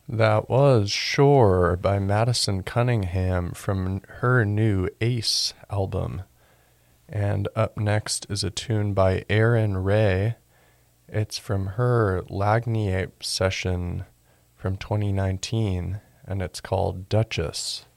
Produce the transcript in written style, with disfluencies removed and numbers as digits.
That was Shore by Madison Cunningham from her new Ace album. And up next is a tune by Erin Ray. It's from her Lagniappe session from 2019, and it's called Duchess.